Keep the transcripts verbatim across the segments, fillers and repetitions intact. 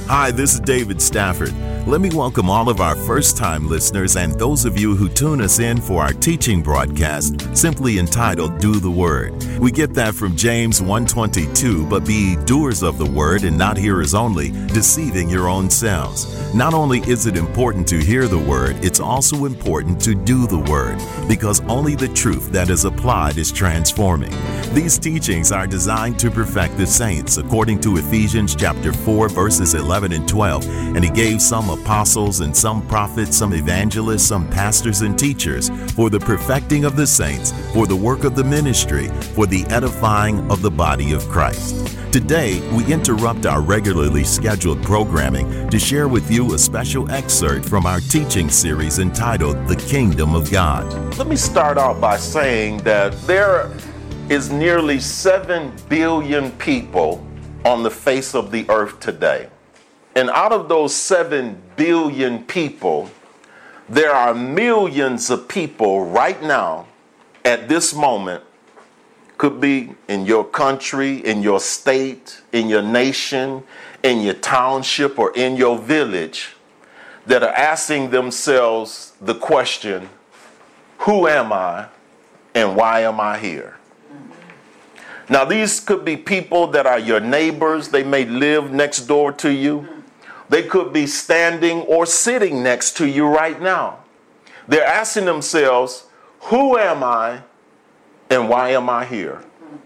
Hi, this is David Stafford. Let me welcome all of our first-time listeners and those of you who tune us in for our teaching broadcast, simply entitled Do the Word. We get that from James one twenty-two, but be doers of the word and not hearers only, deceiving your own selves. Not only is it important to hear the word, it's also important to do the word, because only the truth that is applied is transforming. These teachings are designed to perfect the saints, according to Ephesians chapter four, verses eleven and twelve, and he gave some apostles and some prophets, some evangelists, some pastors and teachers for the perfecting of the saints, for the work of the ministry, for the edifying of the body of Christ. Today, we interrupt our regularly scheduled programming to share with you a special excerpt from our teaching series entitled The Kingdom of God. Let me start out by saying that there is nearly seven billion people on the face of the earth today. And out of those seven billion people, there are millions of people right now, at this moment, could be in your country, in your state, in your nation, in your township, or in your village, that are asking themselves the question, who am I and why am I here? Now, these could be people that are your neighbors. They may live next door to you. They could be standing or sitting next to you right now. They're asking themselves, who am I and why am I here?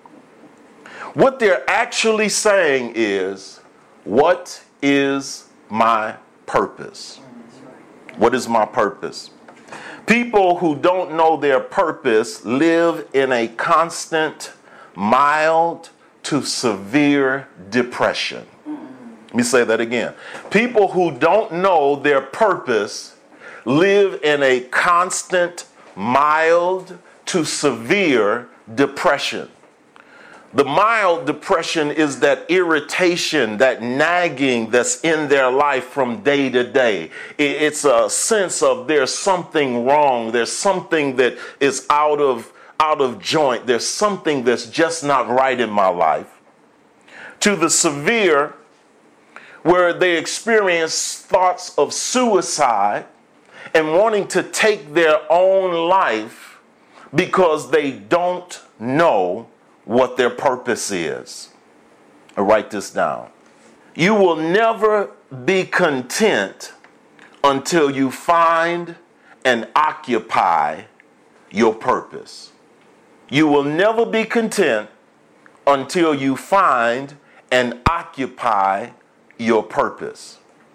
What they're actually saying is, what is my purpose? What is my purpose? People who don't know their purpose live in a constant, mild to severe depression. Let me say that again. People who don't know their purpose live in a constant, mild to severe depression. The mild depression is that irritation, that nagging that's in their life from day to day. It's a sense of there's something wrong. There's something that is out of, out of joint. There's something that's just not right in my life. To the severe, where they experience thoughts of suicide and wanting to take their own life because they don't know what their purpose is. I'll write this down. You will never be content until you find and occupy your purpose. You will never be content until you find and occupy your purpose.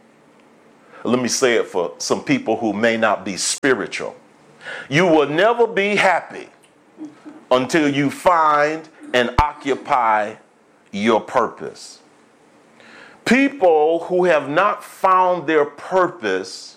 Let me say it for some people who may not be spiritual. You will never be happy until you find and occupy your purpose. People who have not found their purpose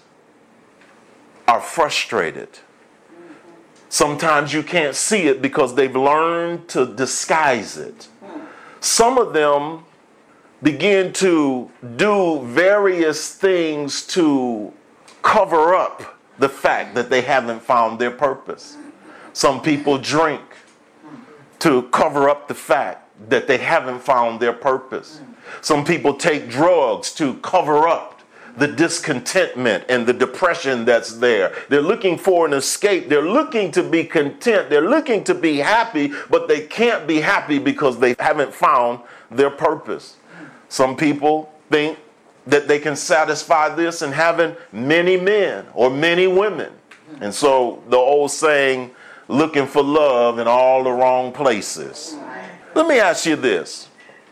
are frustrated. Sometimes you can't see it because they've learned to disguise it. Some of them begin to do various things to cover up the fact that they haven't found their purpose. Some people drink to cover up the fact that they haven't found their purpose. Some people take drugs to cover up the discontentment and the depression that's there. They're looking for an escape. They're looking to be content. They're looking to be happy, but they can't be happy because they haven't found their purpose. Some people think that they can satisfy this in having many men or many women. And so the old saying, looking for love in all the wrong places. Let me ask you this.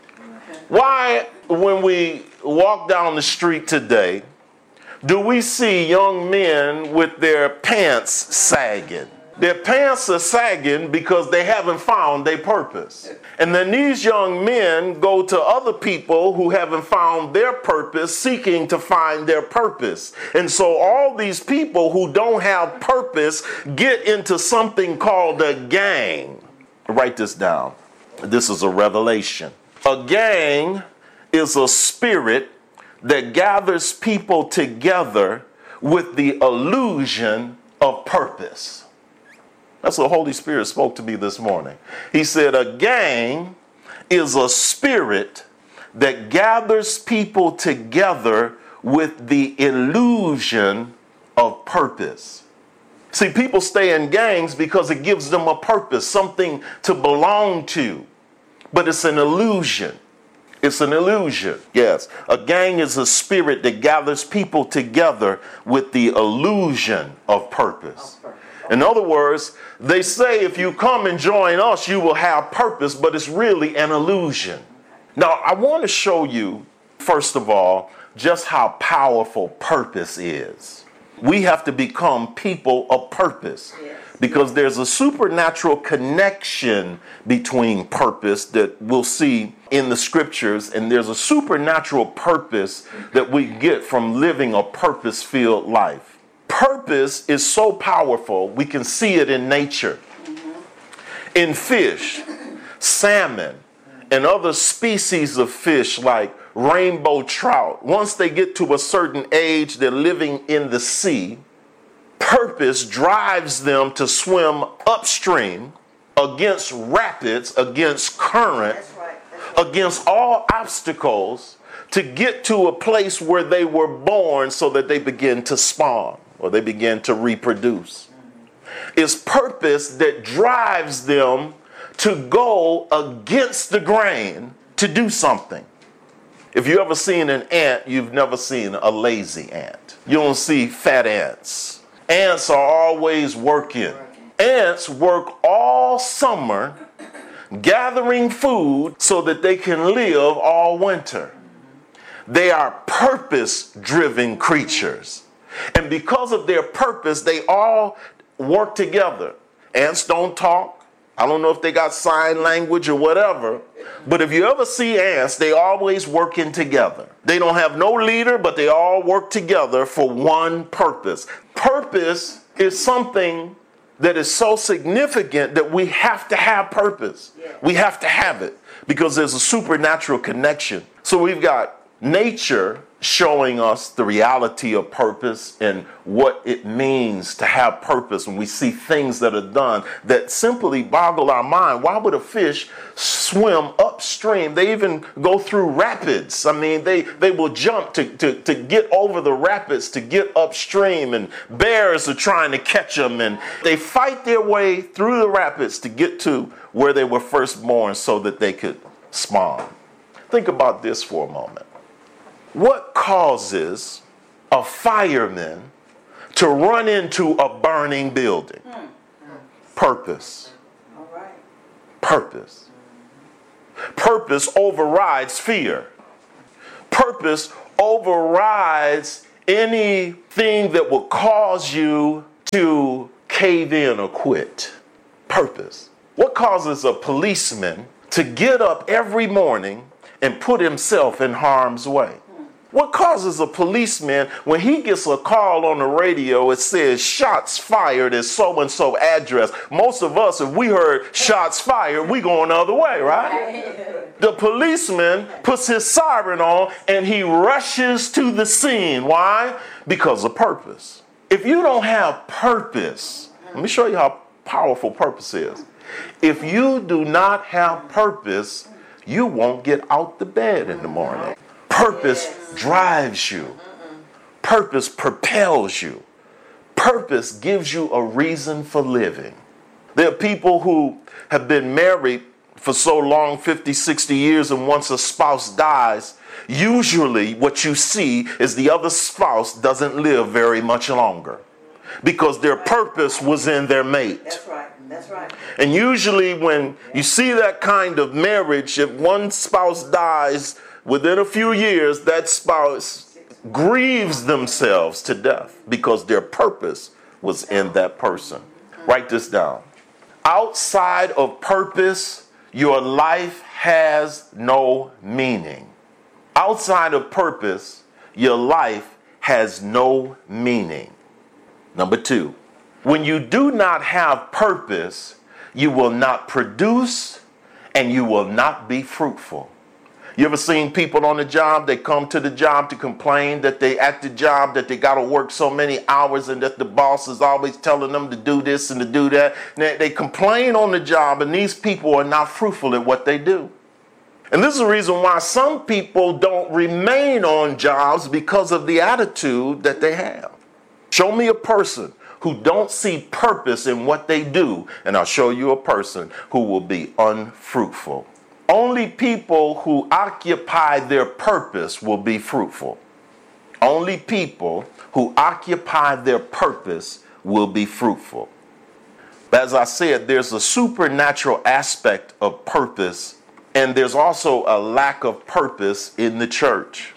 Why, when we walk down the street today, do we see young men with their pants sagging? Their pants are sagging because they haven't found their purpose. And then these young men go to other people who haven't found their purpose, seeking to find their purpose. And so all these people who don't have purpose get into something called a gang. Write this down. This is a revelation. A gang is a spirit that gathers people together with the illusion of purpose. That's what Holy Spirit spoke to me this morning. He said a gang is a spirit that gathers people together with the illusion of purpose. See, people stay in gangs because it gives them a purpose, something to belong to. But it's an illusion. It's an illusion. Yes. A gang is a spirit that gathers people together with the illusion of purpose. In other words, they say if you come and join us, you will have purpose, but it's really an illusion. Now, I want to show you, first of all, just how powerful purpose is. We have to become people of purpose because there's a supernatural connection between purpose that we'll see in the scriptures, and there's a supernatural purpose that we get from living a purpose-filled life. Purpose is so powerful, we can see it in nature. In fish, salmon, and other species of fish like rainbow trout, once they get to a certain age, they're living in the sea. Purpose drives them to swim upstream against rapids, against current, That's right. That's right. against all obstacles to get to a place where they were born so that they begin to spawn or they begin to reproduce. Mm-hmm. It's purpose that drives them to go against the grain to do something. If you ever seen an ant, you've never seen a lazy ant. You don't see fat ants. Ants are always working. Ants work all summer gathering food so that they can live all winter. They are purpose-driven creatures. And because of their purpose, they all work together. Ants don't talk. I don't know if they got sign language or whatever, but if you ever see ants, they always working together. They don't have no leader, but they all work together for one purpose. Purpose is something that is so significant that we have to have purpose. We have to have it because there's a supernatural connection. So we've got nature showing us the reality of purpose and what it means to have purpose. And we see things that are done that simply boggle our mind. Why would a fish swim upstream? They even go through rapids. I mean, they, they will jump to, to, to get over the rapids, to get upstream, and bears are trying to catch them. And they fight their way through the rapids to get to where they were first born so that they could spawn. Think about this for a moment. What causes a fireman to run into a burning building? Purpose. Purpose. Purpose overrides fear. Purpose overrides anything that will cause you to cave in or quit. Purpose. What causes a policeman to get up every morning and put himself in harm's way? What causes a policeman when he gets a call on the radio, it says shots fired at so-and-so address? Most of us, if we heard shots fired, we going the other way, right? The policeman puts his siren on and he rushes to the scene. Why? Because of purpose. If you don't have purpose, let me show you how powerful purpose is. If you do not have purpose, you won't get out the bed in the morning. Purpose drives you. Purpose propels you. Purpose gives you a reason for living. There are people who have been married for so long, fifty, sixty years, and once a spouse dies, usually what you see is the other spouse doesn't live very much longer because their purpose was in their mate. That's right. That's right. And usually when you see that kind of marriage, if one spouse dies, within a few years, that spouse grieves themselves to death because their purpose was in that person. Write this down. Outside of purpose, your life has no meaning. Outside of purpose, your life has no meaning. Number two, when you do not have purpose, you will not produce and you will not be fruitful. You ever seen people on the job, they come to the job to complain that they at the job, that they got to work so many hours and that the boss is always telling them to do this and to do that. They, they complain on the job and these people are not fruitful at what they do. And this is the reason why some people don't remain on jobs, because of the attitude that they have. Show me a person who don't see purpose in what they do, and I'll show you a person who will be unfruitful. Only people who occupy their purpose will be fruitful. Only people who occupy their purpose will be fruitful. But as I said, there's a supernatural aspect of purpose, and there's also a lack of purpose in the church.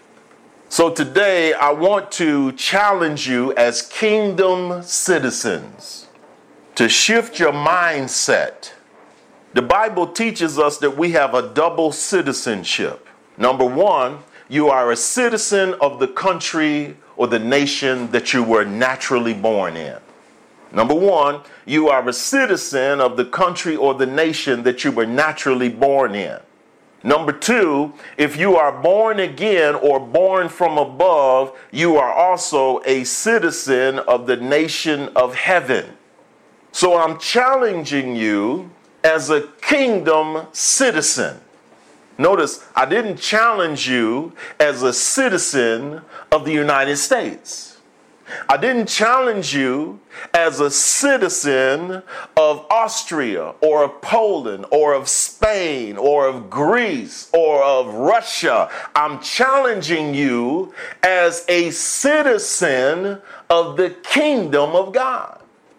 So today I want to challenge you as kingdom citizens to shift your mindset. The Bible teaches us that we have a double citizenship. Number one, you are a citizen of the country or the nation that you were naturally born in. Number one, you are a citizen of the country or the nation that you were naturally born in. Number two, if you are born again or born from above, you are also a citizen of the nation of heaven. So I'm challenging you as a kingdom citizen. Notice, I didn't challenge you as a citizen of the United States. I didn't challenge you as a citizen of Austria or of Poland or of Spain or of Greece or of Russia. I'm challenging you as a citizen of the kingdom of God.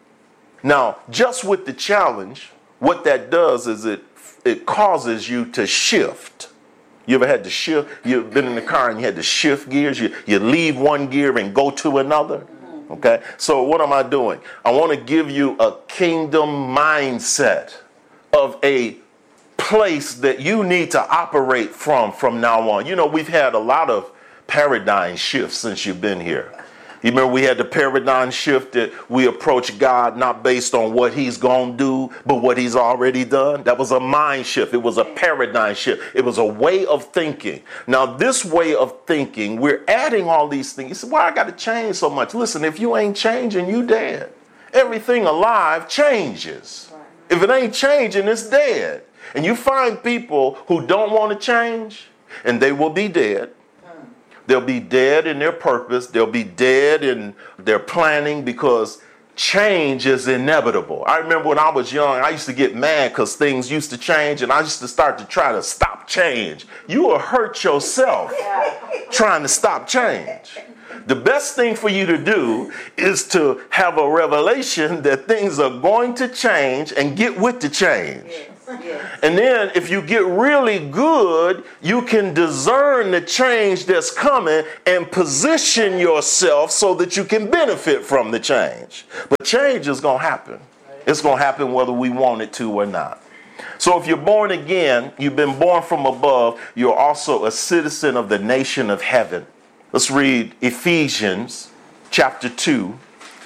Now, just with the challenge, what that does is it it causes you to shift. You ever had to shift? You've been in the car and you had to shift gears. You, you leave one gear and go to another. Okay? So what am I doing? I want to give you a kingdom mindset of a place that you need to operate from from now on. You know, we've had a lot of paradigm shifts since you've been here. You remember we had the paradigm shift that we approach God not based on what he's going to do, but what he's already done. That was a mind shift. It was a paradigm shift. It was a way of thinking. Now, this way of thinking, we're adding all these things. You say, why I got to change so much? Listen, if you ain't changing, you dead. Everything alive changes. If it ain't changing, it's dead. And you find people who don't want to change, and they will be dead. They'll be dead in their purpose. They'll be dead in their planning, because change is inevitable. I remember when I was young, I used to get mad because things used to change, and I used to start to try to stop change. You will hurt yourself trying to stop change. The best thing for you to do is to have a revelation that things are going to change and get with the change. And then if you get really good, you can discern the change that's coming and position yourself so that you can benefit from the change. But change is going to happen. It's going to happen whether we want it to or not. So if you're born again, you've been born from above, you're also a citizen of the nation of heaven. Let's read Ephesians chapter two.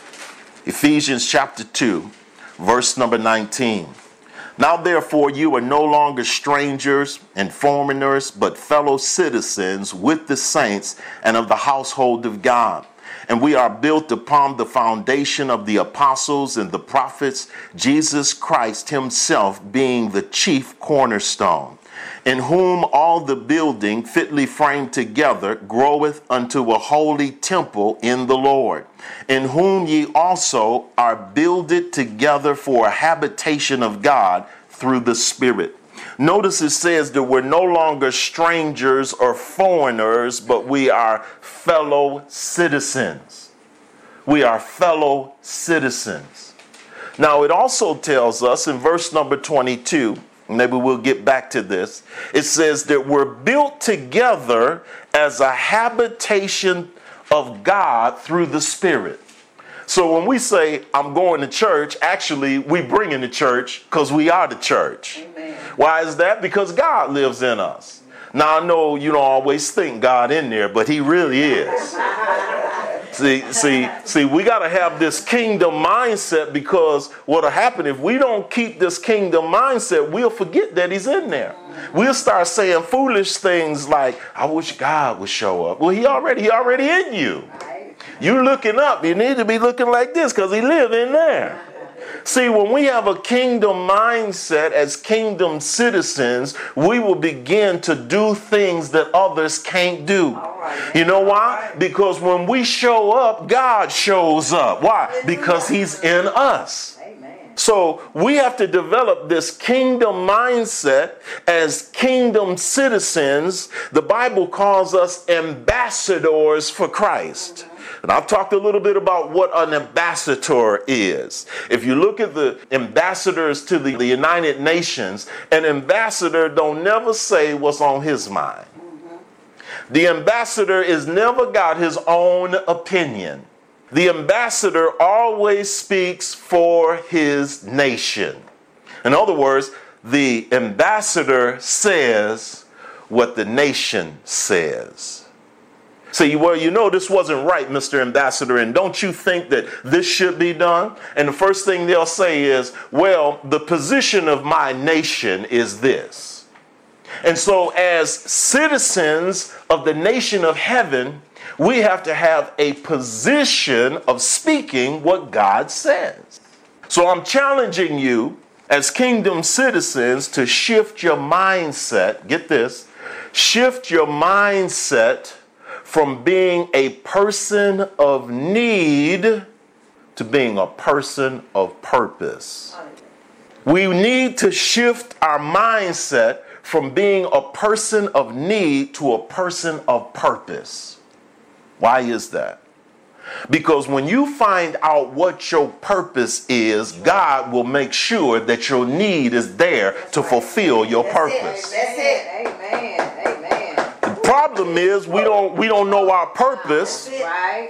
Ephesians chapter two, verse number nineteen. Now, therefore, you are no longer strangers and foreigners, but fellow citizens with the saints and of the household of God. And we are built upon the foundation of the apostles and the prophets, Jesus Christ himself being the chief cornerstone, in whom all the building fitly framed together groweth unto a holy temple in the Lord, in whom ye also are builded together for a habitation of God through the Spirit. Notice it says that we're no longer strangers or foreigners, but we are fellow citizens. We are fellow citizens. Now, it also tells us in verse number twenty-two, maybe we'll get back to this. It says that we're built together as a habitation of God through the Spirit. So when we say, I'm going to church, actually, we bring in the church because we are the church. Amen. Why is that? Because God lives in us. Now, I know you don't always think God in there, but he really is. See, see, see, we got to have this kingdom mindset, because what'll happen if we don't keep this kingdom mindset, we'll forget that he's in there. We'll start saying foolish things like, I wish God would show up. Well, he already, he already in you. You looking up, you need to be looking like this because he lives in there. See, when we have a kingdom mindset as kingdom citizens, we will begin to do things that others can't do. Right. You know why? Because when we show up, God shows up. Why? Because he's in us. So we have to develop this kingdom mindset as kingdom citizens. The Bible calls us ambassadors for Christ. And I've talked a little bit about what an ambassador is. If you look at the ambassadors to the, the United Nations, an ambassador don't never say what's on his mind. The ambassador is never got his own opinion. The ambassador always speaks for his nation. In other words, the ambassador says what the nation says. Say, well, you know, this wasn't right, Mister Ambassador, and don't you think that this should be done? And the first thing they'll say is, well, the position of my nation is this. And so as citizens of the nation of heaven, we have to have a position of speaking what God says. So I'm challenging you as kingdom citizens to shift your mindset. Get this. Shift your mindset from being a person of need to being a person of purpose. We need to shift our mindset from being a person of need to a person of purpose. Why is that? Because when you find out what your purpose is, God will make sure that your need is there to fulfill your purpose. That's it. Amen. Amen. The problem is we don't we don't know our purpose. Right.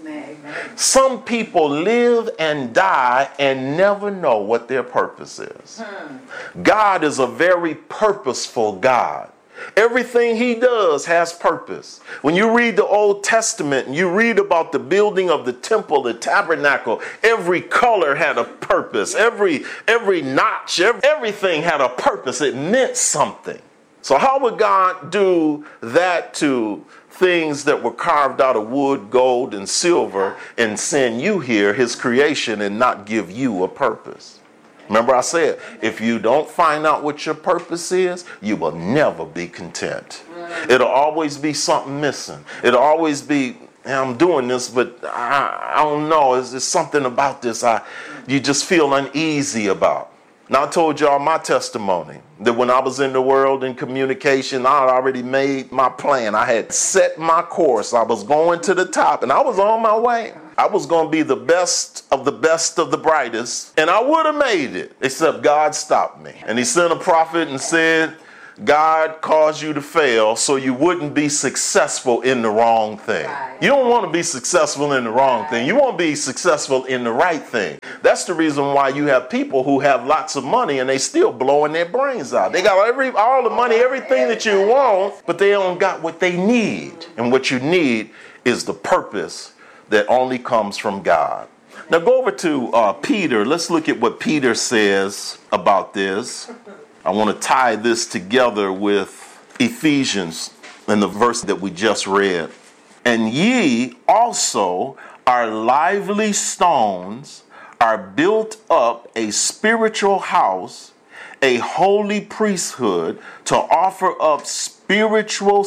Some people live and die and never know what their purpose is. Hmm. God is a very purposeful God. Everything he does has purpose. When you read the Old Testament and you read about the building of the temple, the tabernacle, every color had a purpose. Every every notch, every, everything had a purpose. It meant something. So how would God do that to things that were carved out of wood, gold, and silver and send you here, his creation, and not give you a purpose? Remember I said, if you don't find out what your purpose is, you will never be content. It'll always be something missing. It'll always be, I'm doing this, but I, I don't know. Is there something about this I you just feel uneasy about? Now I told y'all my testimony that when I was in the world in communication, I had already made my plan. I had set my course. I was going to the top and I was on my way. I was going to be the best of the best of the brightest, and I would have made it, except God stopped me. And he sent a prophet and said, God caused you to fail so you wouldn't be successful in the wrong thing. Right. You don't want to be successful in the wrong right. thing. You want to be successful in the right thing. That's the reason why you have people who have lots of money and they still blowing their brains out. They got every all the money, everything that you want, but they don't got what they need. And what you need is the purpose that only comes from God. Now go over to uh, Peter. Let's look at what Peter says about this. I want to tie this together with Ephesians and the verse that we just read. And ye also are lively stones, are built up a spiritual house, a holy priesthood, to offer up spiritual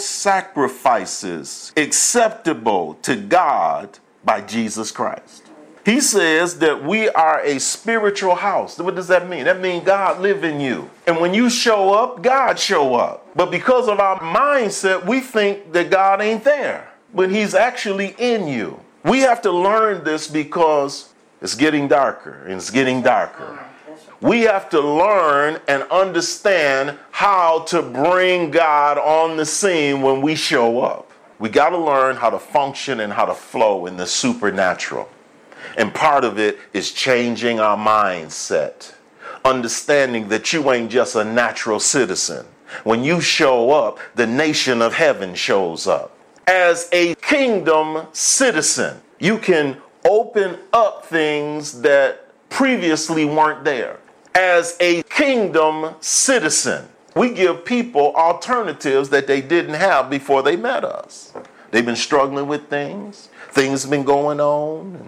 sacrifices acceptable to God by Jesus Christ. He says that we are a spiritual house. What does that mean? That means God live in you. And when you show up, God show up. But because of our mindset, we think that God ain't there, but he's actually in you. We have to learn this because it's getting darker and it's getting darker. We have to learn and understand how to bring God on the scene when we show up. We got to learn how to function and how to flow in the supernatural. And part of it is changing our mindset, understanding that you ain't just a natural citizen. When you show up, the nation of heaven shows up. As a kingdom citizen, you can open up things that previously weren't there. As a kingdom citizen, we give people alternatives that they didn't have before they met us. They've been struggling with things. Things have been going on. And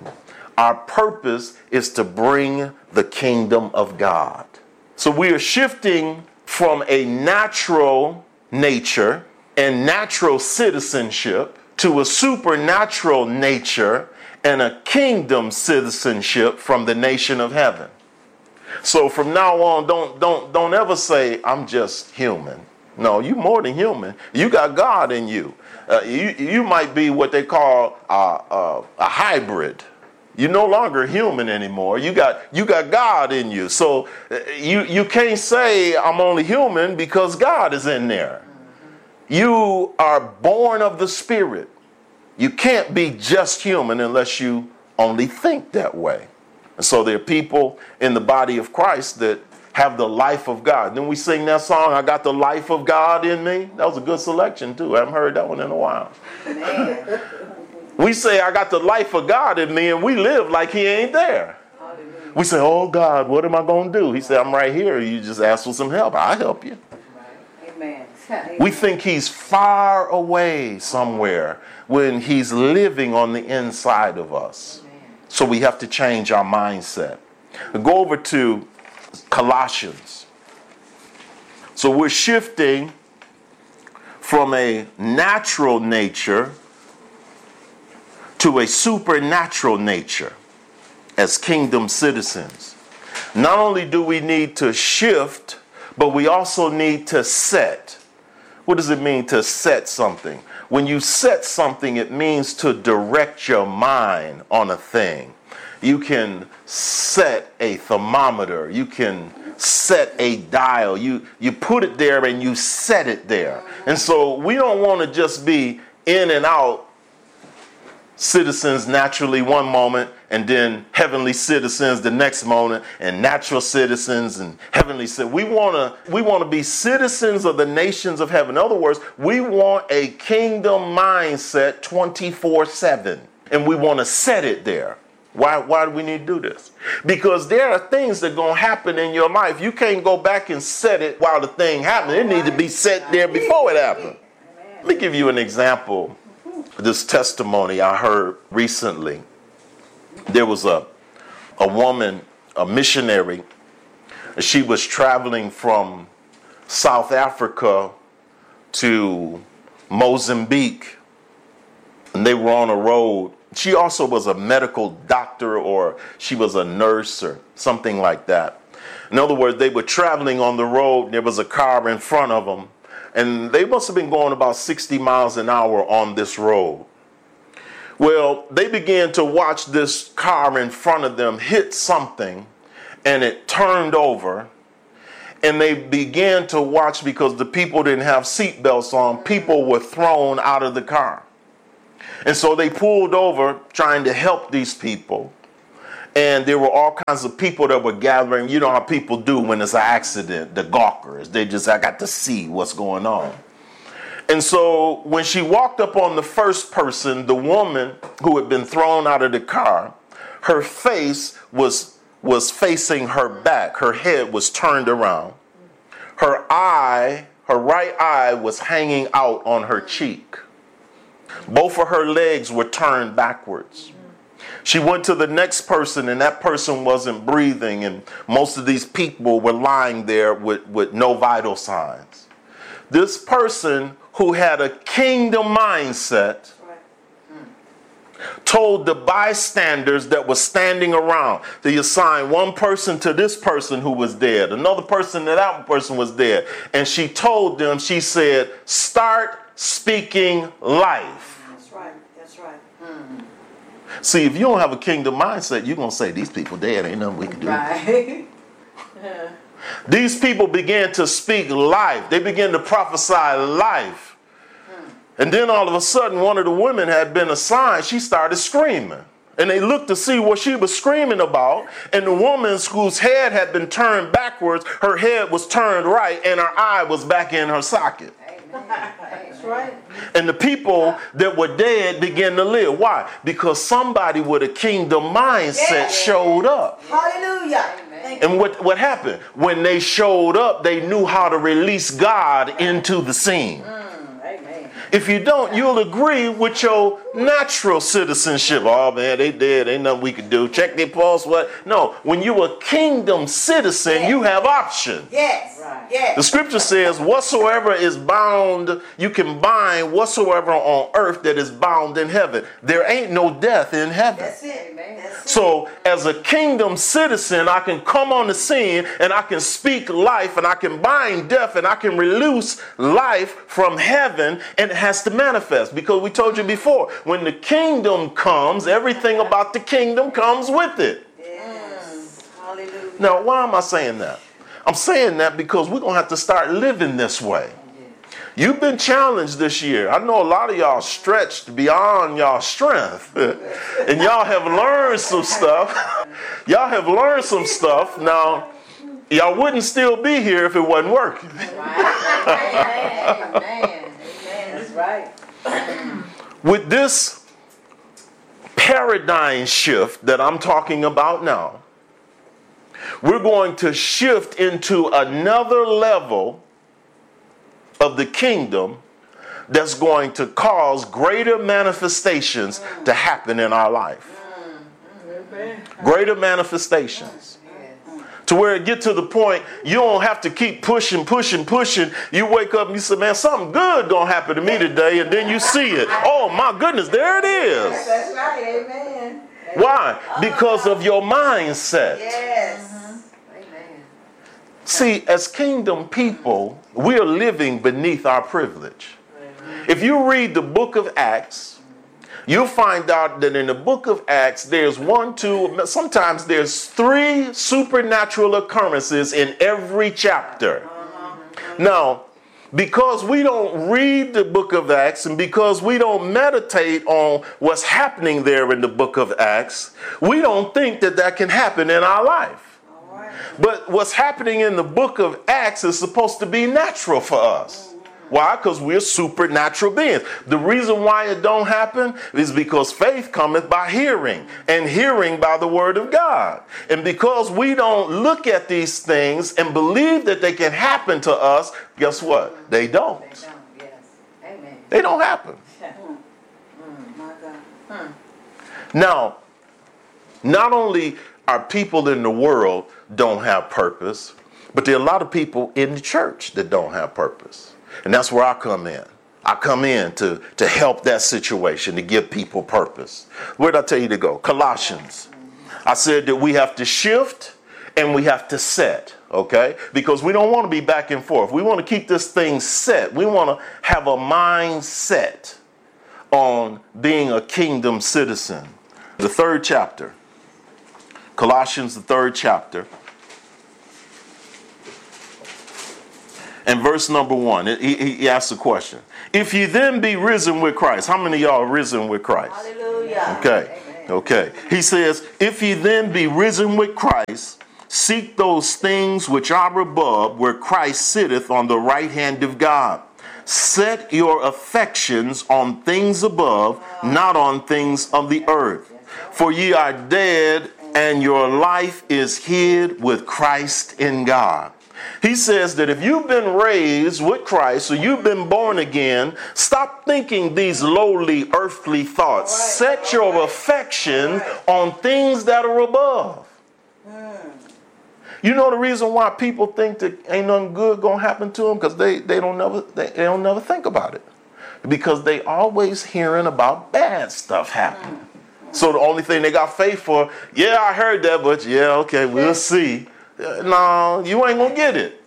Our purpose is to bring the kingdom of God. So we are shifting from a natural nature and natural citizenship to a supernatural nature and a kingdom citizenship from the nation of heaven. So from now on, don't don't don't ever say, I'm just human. No, you're more than human. You got God in you. Uh, you you might be what they call a, a, a hybrid. You're no longer human anymore. You got you got God in you. So uh, you you can't say I'm only human because God is in there. You are born of the Spirit. You can't be just human unless you only think that way. And so there are people in the body of Christ that have the life of God. Then we sing that song, I got the life of God in me. That was a good selection too. I haven't heard that one in a while. Man. We say, I got the life of God in me, and we live like he ain't there. Hallelujah. We say, oh God, what am I going to do? He said, I'm right here. You just ask for some help. I'll help you. Amen. We think he's far away somewhere when he's living on the inside of us. Amen. So we have to change our mindset. Go over to Colossians. So we're shifting from a natural nature to a supernatural nature as kingdom citizens. Not only do we need to shift, but we also need to set. What does it mean to set something? When you set something, it means to direct your mind on a thing. You can set a thermometer. You can set a dial. You, you put it there and you set it there. And so we don't want to just be in and out citizens naturally one moment, and then heavenly citizens the next moment, and natural citizens and heavenly citizens. We want to we want to be citizens of the nations of heaven. In other words, we want a kingdom mindset twenty-four seven, and we want to set it there. Why, why do we need to do this? Because there are things that are going to happen in your life. You can't go back and set it while the thing happens. It needs to be set there before it happens. Let me give you an example. This testimony I heard recently. There was a, a woman, a missionary. She was traveling from South Africa to Mozambique. And they were on a road. She also was a medical doctor, or she was a nurse or something like that. In other words, they were traveling on the road. There was a car in front of them. And they must have been going about sixty miles an hour on this road. Well, they began to watch this car in front of them hit something, and it turned over. And they began to watch, because the people didn't have seatbelts on. People were thrown out of the car. And so they pulled over trying to help these people. And there were all kinds of people that were gathering. You know how people do when it's an accident, the gawkers. They just, I got to see what's going on. And so when she walked up on the first person, the woman who had been thrown out of the car, her face was, was facing her back. Her head was turned around. Her eye, her right eye was hanging out on her cheek. Both of her legs were turned backwards. She went to the next person, and that person wasn't breathing, and most of these people were lying there with, with no vital signs. This person, who had a kingdom mindset, told the bystanders that were standing around to assign one person to this person who was dead, another person to that person was dead. And she told them, she said, start speaking life. That's right. That's right. Mm-hmm. See, if you don't have a kingdom mindset, you're going to say, these people dead, ain't nothing we can do. Right. Yeah. These people began to speak life. They began to prophesy life. Hmm. And then all of a sudden, one of the women had been assigned. She started screaming. And they looked to see what she was screaming about. And the woman whose head had been turned backwards, her head was turned right, and her eye was back in her socket. That's right. And the people that were dead began to live. Why? Because somebody with a kingdom mindset yeah. showed up. Hallelujah. And what, what happened? When they showed up, they knew how to release God into the scene. Mm, amen. If you don't, you'll agree with your natural citizenship. Oh man, they dead. Ain't nothing we can do. Check their pulse. What? No. When you're a kingdom citizen, yes. you have options. Yes. Right. Yes. The scripture says, whatsoever is bound, you can bind whatsoever on earth that is bound in heaven. There ain't no death in heaven. That's it. That's so as a kingdom citizen, I can come on the scene and I can speak life and I can bind death and I can release life from heaven, and it has to manifest, because we told you before, when the kingdom comes, everything about the kingdom comes with it. Yes. Hallelujah. Now, why am I saying that? I'm saying that because we're going to have to start living this way. You've been challenged this year. I know a lot of y'all stretched beyond y'all strength. And y'all have learned some stuff. Y'all have learned some stuff. Now, y'all wouldn't still be here if it wasn't working. Right. Amen. Amen. That's right. With this paradigm shift that I'm talking about now, we're going to shift into another level of the kingdom that's going to cause greater manifestations mm. to happen in our life. Mm. Greater manifestations. Mm. To where it get to the point you don't have to keep pushing, pushing, pushing. You wake up and you say, man, something good gonna happen to me today, and then you see it. Oh my goodness, there it is. That's right, amen. Why? Because of your mindset. Yes. See, as kingdom people, we are living beneath our privilege. If you read the book of Acts, you'll find out that in the book of Acts, there's one, two, sometimes there's three supernatural occurrences in every chapter. Now, because we don't read the book of Acts and because we don't meditate on what's happening there in the book of Acts, we don't think that that can happen in our life. But what's happening in the book of Acts is supposed to be natural for us. Why? Because we're supernatural beings. The reason why it don't happen is because faith cometh by hearing, and hearing by the word of God. And because we don't look at these things and believe that they can happen to us, guess what? They don't. They don't, yes. Amen. They don't happen. Now, not only are people in the world don't have purpose, but there are a lot of people in the church that don't have purpose. And that's where I come in. I come in to, to help that situation, to give people purpose. Where did I tell you to go? Colossians. I said that we have to shift and we have to set, okay? Because we don't want to be back and forth. We want to keep this thing set. We want to have a mindset on being a kingdom citizen. The third chapter. Colossians, the third chapter, and verse number one, he, he asks a question. If you then be risen with Christ, how many of y'all are risen with Christ? Hallelujah. Okay, Amen. Okay. He says, if you then be risen with Christ, seek those things which are above, where Christ sitteth on the right hand of God. Set your affections on things above, not on things of the earth. For ye are dead, and your life is hid with Christ in God. He says that if you've been raised with Christ, or you've been born again, stop thinking these lowly earthly thoughts. Right. Set your right. affection right. on things that are above. Mm. You know the reason why people think that ain't nothing good gonna happen to them? Because they, they don't never they, they don't never think about it. Because they always hearing about bad stuff happening. Mm. So the only thing they got faith for, yeah, I heard that, but yeah, okay, we'll see. No, you ain't gonna get it.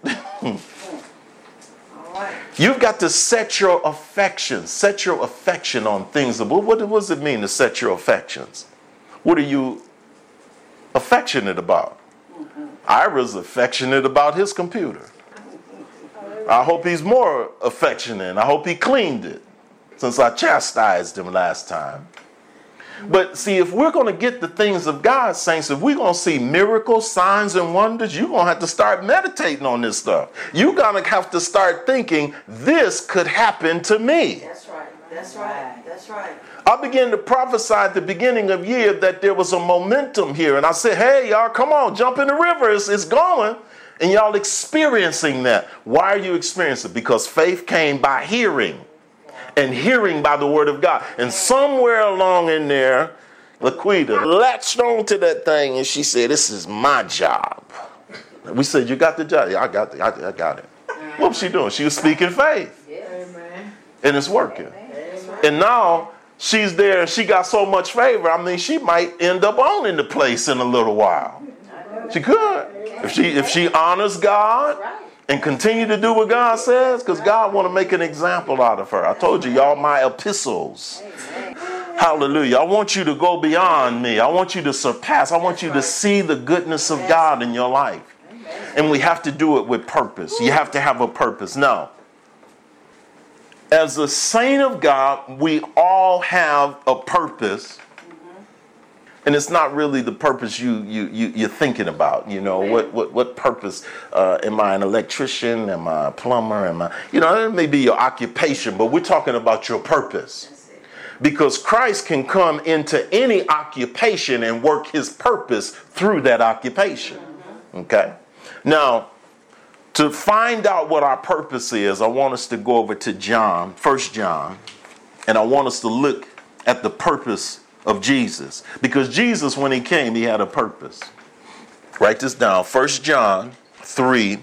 You've got to set your affection, set your affection on things. What, what does it mean to set your affections? What are you affectionate about? Ira's affectionate about his computer. I hope he's more affectionate. I hope he cleaned it since I chastised him last time. But see, if we're going to get the things of God, saints, if we're going to see miracles, signs, and wonders, you're going to have to start meditating on this stuff. You're going to have to start thinking, this could happen to me. That's right. That's right. That's right. I began to prophesy at the beginning of year that there was a momentum here. And I said, hey, y'all, come on, jump in the river. It's, it's going. And y'all experiencing that. Why are you experiencing it? Because faith came by hearing. and hearing by the word of God. And somewhere along in there, Laquita latched on to that thing and she said, this is my job. We said, you got the job? Yeah, I got the, I, I got it. What was she doing? She was speaking faith. Amen. And it's working. Amen. And now she's there and she got so much favor. I mean, she might end up owning the place in a little while. She could. If she if she honors God and continue to do what God says, because God want to make an example out of her. I told you, y'all my epistles. Hallelujah. I want you to go beyond me. I want you to surpass. I want you to see the goodness of God in your life. And we have to do it with purpose. You have to have a purpose. Now, as a saint of God, we all have a purpose. And it's not really the purpose you, you, you, you're thinking about. You know, what, what, what purpose? Uh, am I an electrician? Am I a plumber? Am I, you know, it may be your occupation, but we're talking about your purpose. Because Christ can come into any occupation and work his purpose through that occupation. Okay? Now, to find out what our purpose is, I want us to go over to John, First John, and I want us to look at the purpose of Jesus. Because Jesus, when he came, he had a purpose. Write this down. First John three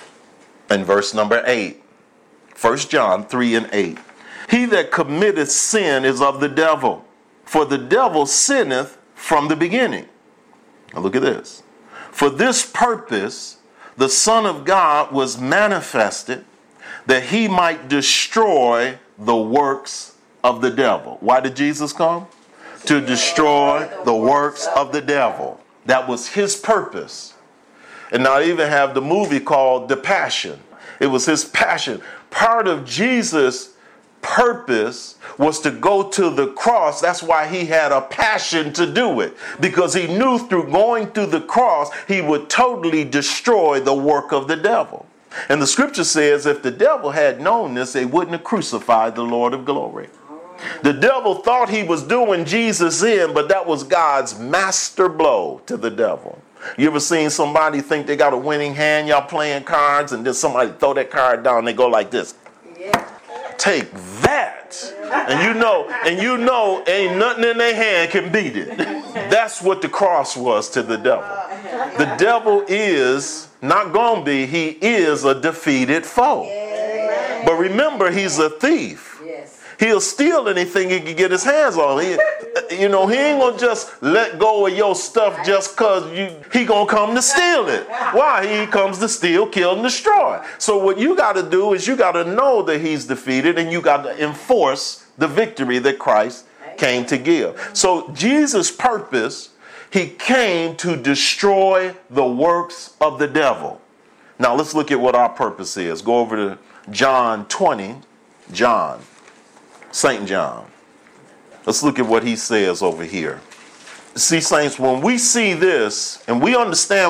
and verse number eight. First John three and eight. He that committeth sin is of the devil, for the devil sinneth from the beginning. Now look at this. For this purpose the Son of God was manifested, that he might destroy the works of the devil. Why did Jesus come? To destroy the works of the devil. That was his purpose. And now I even have the movie called The Passion. It was his passion. Part of Jesus' purpose was to go to the cross. That's why he had a passion to do it. Because he knew through going through the cross, he would totally destroy the work of the devil. And the scripture says if the devil had known this, they wouldn't have crucified the Lord of glory. The devil thought he was doing Jesus in, but that was God's master blow to the devil. You ever seen somebody think they got a winning hand, y'all playing cards, and then somebody throw that card down and they go like this? Yeah. Take that. And you know, and you know ain't nothing in their hand can beat it. That's what the cross was to the devil. The devil is not gonna be, he is a defeated foe. But remember, he's a thief. He'll steal anything he can get his hands on. He, you know, he ain't gonna just let go of your stuff just cause you, he gonna come to steal it. Why? He comes to steal, kill, and destroy. So what you gotta do is you gotta know that he's defeated and you gotta enforce the victory that Christ came to give. So Jesus' purpose, he came to destroy the works of the devil. Now let's look at what our purpose is. Go over to John twenty, John. Saint John. Let's look at what he says over here. See, saints, when we see this and we understand